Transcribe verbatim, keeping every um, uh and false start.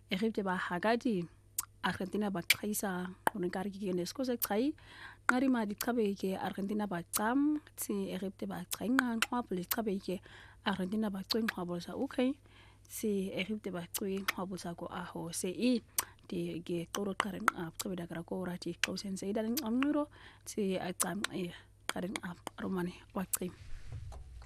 Egypte ba hakati Argentina ba qhaisa hore ka re ke ne sko se qhai qari ma di qabeke Argentina ba qam tsi Egypte ba qhainqa nqwa pole qabeke Argentina ba qwenqwa bosa okay si Egypte ba qwenqwa bosa ko aho se I di ge qoro qaren ab qabeda kra ko rati qausen se idalen amnuro tsi aqam e qaren ab romani waqi